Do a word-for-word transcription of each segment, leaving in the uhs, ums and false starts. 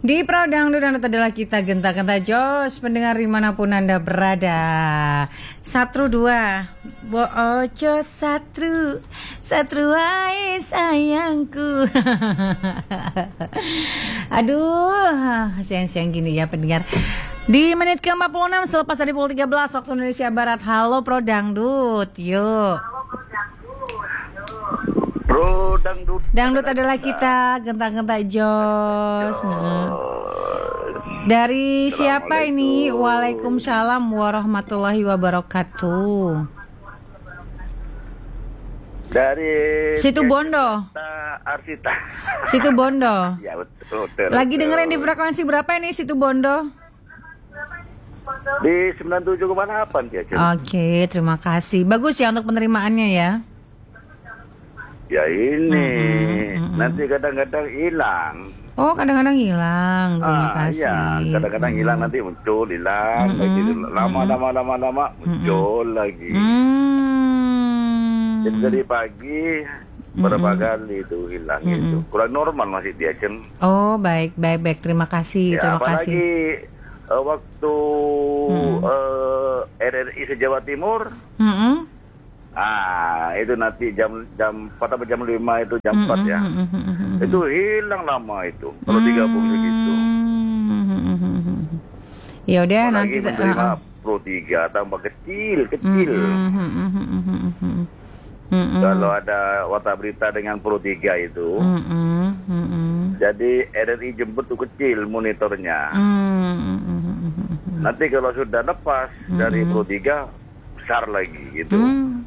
Di Prodangdut dan adalah kita genta-genta jos pendengar dimanapun Anda berada. Satu dua Bo ojo satu Satu wae sayangku. Aduh, siang-siang gini ya pendengar. Di menit ke empat puluh enam selepas dari pukul tiga belas waktu Indonesia Barat. Halo Prodangdut, yuk. Bro, dangdut. Dangdut adalah kita, genta-genta jos. Dari siapa ini? Waalaikumsalam warahmatullahi wabarakatuh. Dari Situ Bondo. Arsita. Situ Bondo. Ya betul, betul. Lagi dengerin di frekuensi berapa ini Situ Bondo? Di sembilan puluh tujuh koma delapan ya. Oke, terima kasih. Bagus ya untuk penerimaannya ya. Ya ini Mm-mm. nanti kadang-kadang hilang. Oh, kadang-kadang hilang. Terima Ah, kasih. iya, kadang-kadang hilang nanti muncul, hilang Mm-mm. lagi lama-lama lama-lama muncul lagi. Hmm. Jadi dari pagi berapa kali itu hilang itu. Kurang normal masih dia Cen. Oh, baik, baik, baik. Terima kasih, Ya, terima apalagi kasih. eh, waktu eh, R R I se-Jawa Timur. Mm-mm. Ah, itu nanti jam jam empat atau jam lima itu jam empat ya. Mm-mm. Itu hilang lama itu kalau digabung segitu. Mm-mm. Ya udah nanti Apalagi menerima Pro tiga tambah kecil, kecil. Kalau ada warta berita dengan Pro tiga itu. Jadi R R I jemput tuh kecil monitornya. Nanti kalau sudah lepas dari Pro tiga besar lagi gitu.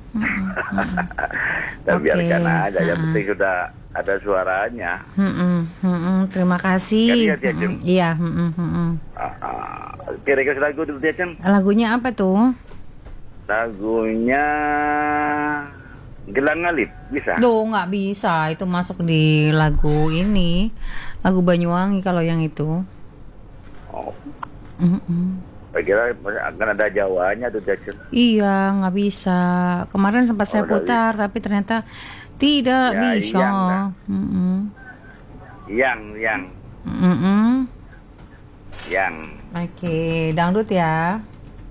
Dan Oke. biarkan aja, yang penting sudah ada suaranya. Mm-mm, mm-mm, terima kasih. Kan iya, Cem? Mm-mm, iya. Mm-mm, mm-mm. Ah, ah. Kira-kira lagu dulu dia Cen. Lagunya apa tuh? Lagunya Gelang Ngalip bisa? Duh, nggak bisa. Itu masuk di lagu ini, lagu Banyuwangi kalau yang itu. Oh, Mm-mm. saya kira akan ada Jawanya tuh dia Cen. Iya, nggak bisa. Kemarin sempat saya Oh, nggak putar, tapi ternyata tidak Ya, bisa. iya, enggak. Mm-mm. Yang, yang, Mm-mm. yang. Oke, dangdut ya.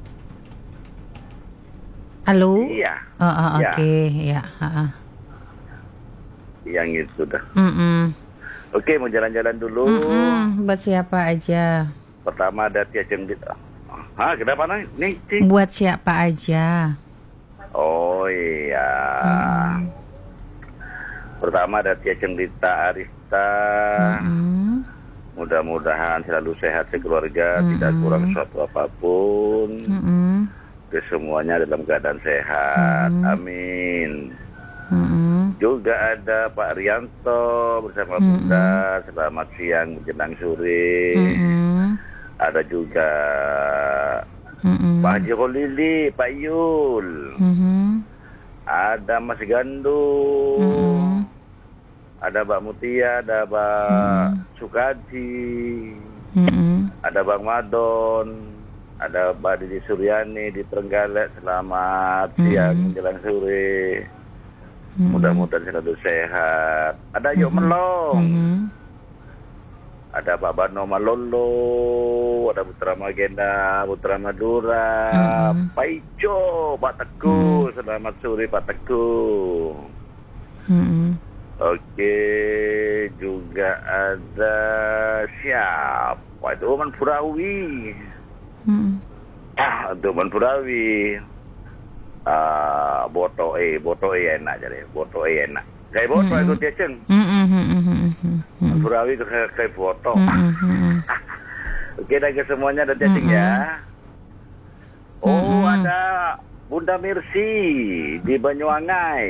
Halo. Iya, Oh, oh, Ya. oke, ya. ha-ha. yang itu dah. Mm-mm. Oke, mau jalan-jalan dulu. Mm-mm. Buat siapa aja? Pertama ada Tia Ceng. Hah, kenapa nih? Nih, Cing. Buat siapa aja? Oh iya. Mm-mm. Pertama ada Tia Cendita Arista. Mm-mm. Mudah-mudahan selalu sehat sekeluarga, Mm-mm. tidak kurang suatu apapun. Mm-mm. Kesemuanya dalam keadaan sehat. Mm-mm. Amin. Mm-mm. Juga ada Pak Rianto bersama Mm-mm. Bunda. Selamat siang menjelang sore. Mm-mm. Ada juga Mm-mm. Pak Haji Kholili, Pak Yul. Mm-mm. Ada Mas Gandu. Mm-mm. Ada Mbak Mutia, ada Mbak Sukadi, Mm-mm. ada Bang Madon, ada Mbak Didi Suryani di Trenggalek. Selamat siang menjelang sore. Mudah-mudahan selalu sehat. Ada Yuk Melong, Mm-mm. ada Pak Bano Malolo, ada Putra Magenda, Putra Madura, Mm-mm. Pak Ijo, Pak Teguh. Selamat sore Pak Teguh. Mm-mm. Oke, juga ada siapa itu? Oman Purawi. Mm-mm. Ah, itu Oman Purawi. Ah, boto eh, boto eh enak jadi, boto eh enak. Kayak boto itu dia Ceng. Mm-mm. Mm-mm. Oman Purawi itu kayak kayak boto. Mm-mm. Oke, dan ke semuanya ada dia Ceng ya. Oh, ada Bunda Mercy di Banyuwangi.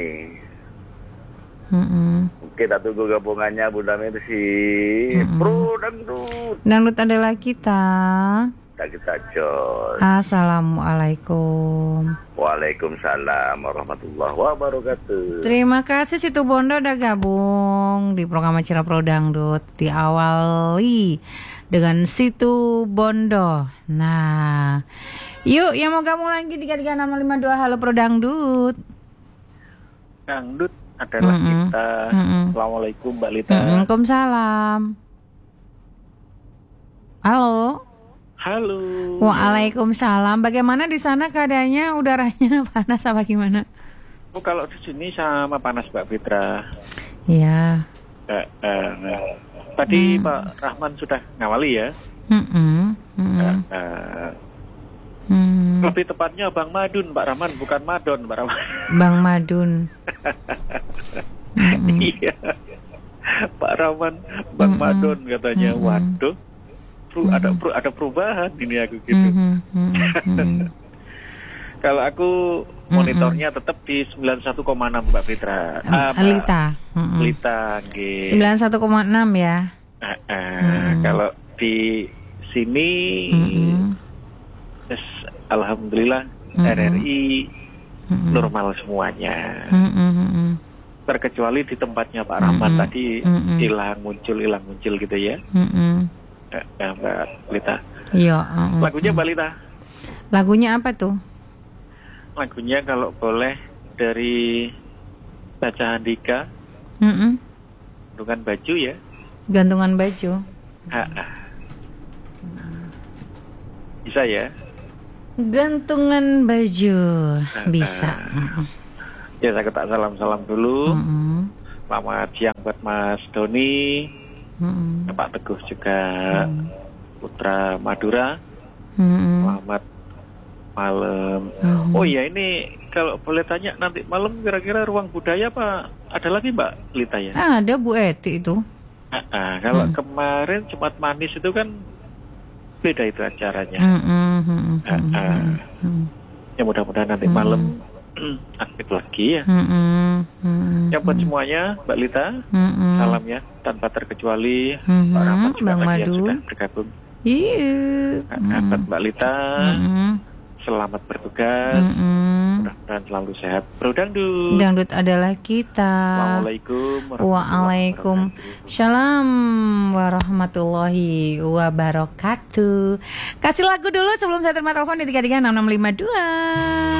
Mm-mm. Kita tunggu gabungannya Bunda Mercy. Pro dangdut. Dangdut adalah kita. Tak kita jos. Assalamualaikum. Waalaikumsalam warahmatullahi wabarakatuh. Terima kasih Situ Bondo udah gabung di program acara Pro Dangdut. Diawali dengan Situ Bondo. Nah, yuk yang mau gabung lagi tiga tiga enam lima dua. Halo Pro Dangdut. Dangdut adalah Mm-mm. kita. Mm-mm. Assalamualaikum Mbak Lita. Waalaikumsalam. Halo. Halo. Waalaikumsalam. Bagaimana di sana keadaannya? Udaranya panas apa gimana? Oh, kalau di sini sama panas Mbak Fitra. Iya. Eh, eh, eh. Tadi Hmm. Pak Rahman sudah ngawali ya. Mm-mm. Mm-mm. Eh, eh. Hmm. Lebih tepatnya Bang Madun, Pak Rahman, bukan Madon, Pak Rahman. Bang Madun. Mm-mm. Iya. Pak Rahman, Bang Mm-mm. Madon katanya. Mm-mm. Waduh. Peru- ada peru- ada perubahan ini aku gitu. Mm-mm. Mm-mm. Kalau aku monitornya tetap di sembilan puluh satu koma enam Mbak Fitra. Ah, Mbak Lita. Mm-mm. Lita, nggih. sembilan puluh satu koma enam ya. Eh, eh, Mm-mm. Kalau di sini, Mm-mm. yes, alhamdulillah Mm-mm. R R I Mm-mm. normal semuanya. Mm-mm. Mm-mm. Terkecuali di tempatnya Pak Rahman Mm-mm. tadi Mm-mm. hilang muncul hilang muncul gitu ya. Mm-mm. Eh, eh, Mbak Lita. Iya. Mm-mm. Lagunya Mbak Lita. Lagunya apa tuh? Lagunya kalau boleh dari Baca Handika, Mm-mm. dengan baju ya. Gantungan baju. Ah, ah. Bisa ya? Gantungan baju. Ah, Bisa. ah. Mm-mm. Ya saya ketak salam-salam dulu. Mm-mm. Selamat siang buat Mas Doni, Mm-mm. Pak Teguh juga, Putra Madura. Mm-mm. Selamat malam. Mm-mm. Oh iya, ini kalau boleh tanya nanti malam kira-kira ruang budaya apa ada lagi Mbak Lita ya? Ah, ada Bu Eti itu. Ah, ah. Kalau Hmm. kemarin Jumat Manis itu kan beda itu acaranya. Mm-mm. Mm-mm. Ah, ah. Mm-mm. Ya mudah-mudahan nanti Hmm. malam aktif lagi ya. Mm-mm. Mm-mm. Ya buat semuanya Mbak Lita, Mm-mm. salam ya tanpa terkecuali. Mhm, Pak Rahmat juga Bang tadi yang Madu. sudah bergabung. Iya. Ah, buat Mbak Lita, Mm-mm. selamat bertugas. Mm-mm. Mudah-mudahan selalu sehat. Bro Dangdut. Dangdut adalah kita. Assalamualaikum warahmatullahi Waalaikum wabarakatuh. Salam warahmatullahi wabarakatuh. Kasih lagu dulu sebelum saya terima telepon di tiga tiga enam enam lima dua.